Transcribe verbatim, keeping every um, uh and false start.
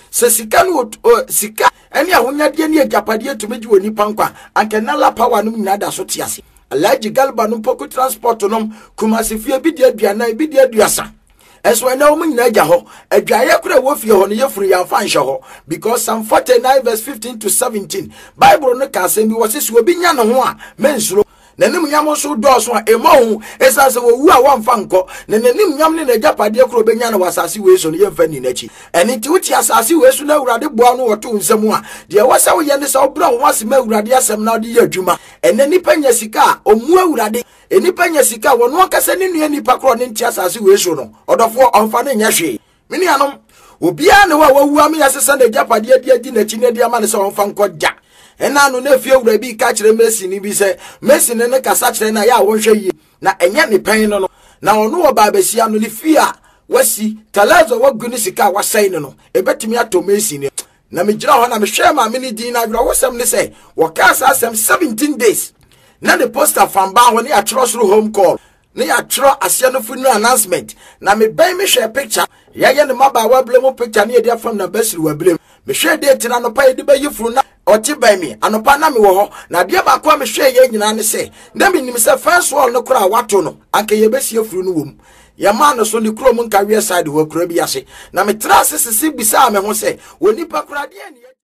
se sika no sika ene ahonyade ne agapade atumi gye oni pankwa anke nala power no nyina da so tiase Alhaji Galba no poku transport no Kumasi fie bi de aduana bi de aduasa eso ene o nyina gya ho adwaye kura wo fie ho no yefuru yamfa nhye ho because Psalm forty-nine verse fifteen to seventeen Bible no ka se bi wo se obi nya no ho a mensuro nanim nyam so dɔɔso a emo esa se wo wu a wamfa nko na nanim nyam ne nagyapade kro benya na wasase we so no yemfa ni nachi eni ti wuti asase we so na awurade boa no woto nsam a de wasa wo yene se obra ho asem awurade asem na de adwuma ene nipa nya sika omu awurade enipa nya sika wono akasa ne nua nipa kro ne nti asase we so no odofo omfa ne nya hwe mini anom obia ne wa wawu am yasesa nagyapade adi adi nachi ne de ama ne se omfa nko ja ena no na fie wura bi ka kire Messi ni bi se Messi ne ne kasa kire na ya wonhwe yi na enya ne pan no no na ono wo ba besia no ni fie a wasi talazo wagu ni sika wasai no ebetimi ato Messi ni na me gira ho na me hwe ma me ni din na wura wosam ne se wo ka sa asem seventeen days na the poster fan ba ho ne ya trosro home call ne ya tro asia no funeral announcement na me ban me hwe picture ya ye ne maba wa blem picture ne ye dia fam na basiri wa blem me hwe date na no pa ye de ba yifuru na oti by me anopa na me wo ho na de ba kwa me hwe ye nyina ne se na me nim se first wall no kura wato no anka ye besie furu no wom ya ma no so ni kuro mu nka we side wo kura bi ase na me tra sisi bisa me ho se woni pa kura de